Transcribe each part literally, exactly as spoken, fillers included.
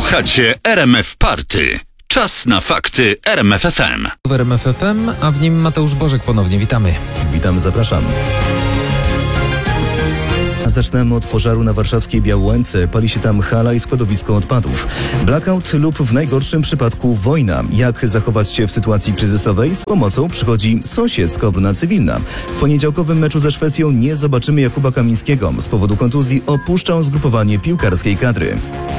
Słuchacie R M F Party. Czas na fakty R M F F M. W R M F F M, a w nim Mateusz Bożek ponownie. Witamy. Witam, zapraszam. Zaczynamy od pożaru na warszawskiej Białęce. Pali się tam hala i składowisko odpadów. Blackout lub w najgorszym przypadku wojna. Jak zachować się w sytuacji kryzysowej? Z pomocą przychodzi sąsiedzka obrona cywilna. W poniedziałkowym meczu ze Szwecją nie zobaczymy Jakuba Kamińskiego. Z powodu kontuzji opuszczał zgrupowanie piłkarskiej kadry.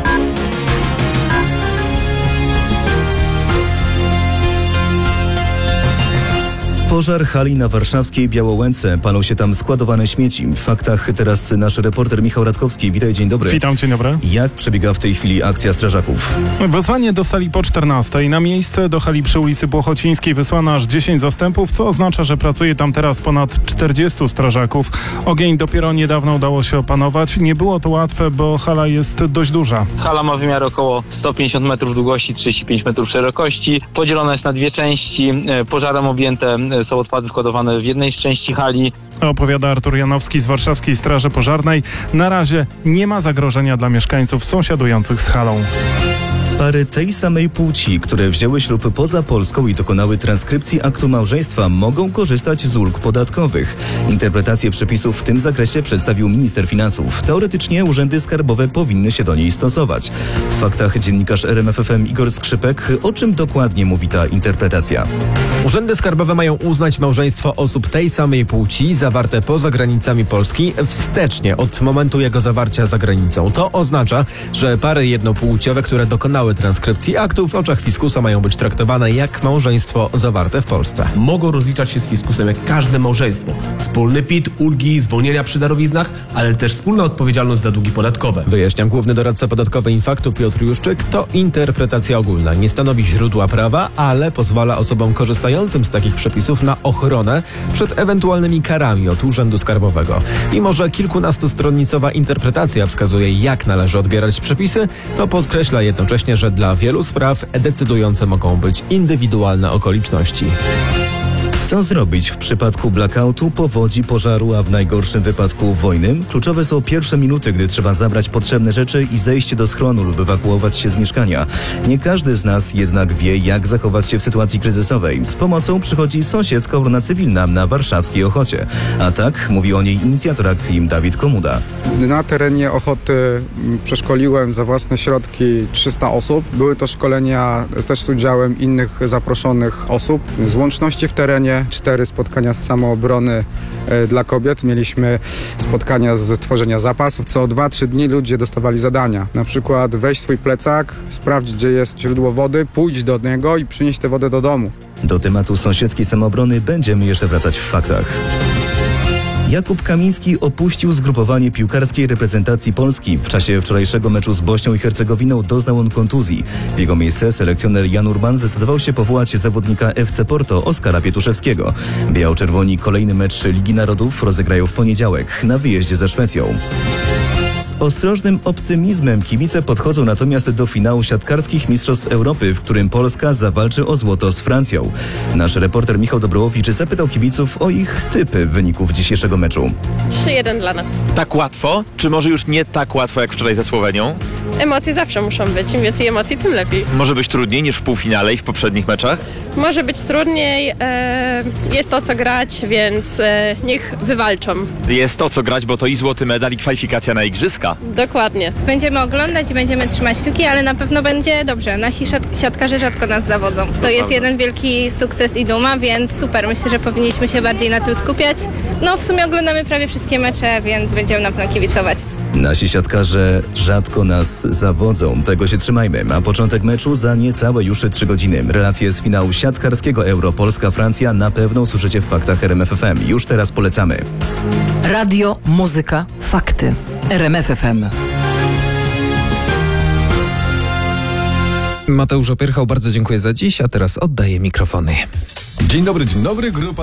Pożar hali na warszawskiej Białęce. Palą się tam składowane śmieci. W faktach teraz nasz reporter Michał Radkowski. Witaj, dzień dobry. Witam, dzień dobry. Jak przebiega w tej chwili akcja strażaków? Wezwanie dostali po czternastej. Na miejsce do hali przy ulicy Błochocińskiej wysłano aż dziesięć zastępów, co oznacza, że pracuje tam teraz ponad czterdziestu strażaków. Ogień dopiero niedawno udało się opanować. Nie było to łatwe, bo hala jest dość duża. Hala ma wymiar około sto pięćdziesiąt metrów długości, trzydzieści pięć metrów szerokości. Podzielona jest na dwie części. Pożarem objęte są odpady składowane w jednej z części hali. Opowiada Artur Janowski z Warszawskiej Straży Pożarnej. Na razie nie ma zagrożenia dla mieszkańców sąsiadujących z halą. Pary tej samej płci, które wzięły ślub poza Polską i dokonały transkrypcji aktu małżeństwa, mogą korzystać z ulg podatkowych. Interpretację przepisów w tym zakresie przedstawił minister finansów. Teoretycznie urzędy skarbowe powinny się do niej stosować. W faktach dziennikarz R M F F M Igor Skrzypek. O czym dokładnie mówi ta interpretacja? Urzędy skarbowe mają uznać małżeństwo osób tej samej płci zawarte poza granicami Polski wstecznie od momentu jego zawarcia za granicą. To oznacza, że pary jednopłciowe, które dokonały transkrypcji aktu w oczach fiskusa mają być traktowane jak małżeństwo zawarte w Polsce. Mogą rozliczać się z fiskusem jak każde małżeństwo. Wspólny P I T, ulgi, zwolnienia przy darowiznach, ale też wspólna odpowiedzialność za długi podatkowe. Wyjaśnia główny doradca podatkowy Infaktu Piotr Juszczyk. To interpretacja ogólna. Nie stanowi źródła prawa, ale pozwala osobom korzystającym z takich przepisów na ochronę przed ewentualnymi karami od Urzędu Skarbowego. Mimo że kilkunastostronicowa interpretacja wskazuje, jak należy odbierać przepisy, to podkreśla jednocześnie, że dla wielu spraw decydujące mogą być indywidualne okoliczności. Co zrobić w przypadku blackoutu, powodzi, pożaru, a w najgorszym wypadku wojny? Kluczowe są pierwsze minuty, gdy trzeba zabrać potrzebne rzeczy i zejść do schronu lub ewakuować się z mieszkania. Nie każdy z nas jednak wie, jak zachować się w sytuacji kryzysowej. Z pomocą przychodzi sąsiedzka obrona cywilna na warszawskiej Ochocie. A tak mówi o niej inicjator akcji Dawid Komuda. Na terenie Ochoty przeszkoliłem za własne środki trzysta osób. Były to szkolenia też z udziałem innych zaproszonych osób. Z łączności w terenie cztery spotkania z samoobrony e, dla kobiet. Mieliśmy spotkania z tworzenia zapasów. Co dwa trzy dni ludzie dostawali zadania. Na przykład weź swój plecak, sprawdź, gdzie jest źródło wody, pójdź do niego i przynieś tę wodę do domu. Do tematu sąsiedzkiej samoobrony będziemy jeszcze wracać w faktach. Jakub Kamiński opuścił zgrupowanie piłkarskiej reprezentacji Polski. W czasie wczorajszego meczu z Bośnią i Hercegowinę doznał on kontuzji. W jego miejsce selekcjoner Jan Urban zdecydował się powołać zawodnika F C Porto Oskara Pietuszewskiego. Biało-czerwoni kolejny mecz Ligi Narodów rozegrają w poniedziałek na wyjeździe ze Szwecją. Z ostrożnym optymizmem kibice podchodzą natomiast do finału siatkarskich Mistrzostw Europy, w którym Polska zawalczy o złoto z Francją. Nasz reporter Michał Dobrołowicz zapytał kibiców o ich typy wyników dzisiejszego meczu. trzy jeden dla nas. Tak łatwo? Czy może już nie tak łatwo jak wczoraj ze Słowenią? Emocje zawsze muszą być. Im więcej emocji, tym lepiej. Może być trudniej niż w półfinale i w poprzednich meczach? Może być trudniej. E, jest o co grać, więc e, niech wywalczą. Jest o co grać, bo to i złoty medal, i kwalifikacja na igrzyska. Dokładnie. Będziemy oglądać i będziemy trzymać kciuki, ale na pewno będzie dobrze. Nasi siatkarze rzadko nas zawodzą. To jest jeden wielki sukces i duma, więc super. Myślę, że powinniśmy się bardziej na tym skupiać. No w sumie oglądamy prawie wszystkie mecze, więc będziemy na pewno kibicować. Nasi siatkarze rzadko nas zawodzą. Tego się trzymajmy. A początek meczu za niecałe już trzy godziny. Relacje z finału siatkarskiego Euro Polska-Francja na pewno usłyszycie w faktach R M F F M. Już teraz polecamy. Radio, muzyka, fakty. R M F F M. Mateusz Opierchał, bardzo dziękuję za dziś, a teraz oddaję mikrofony. Dzień dobry, dzień dobry. Grupa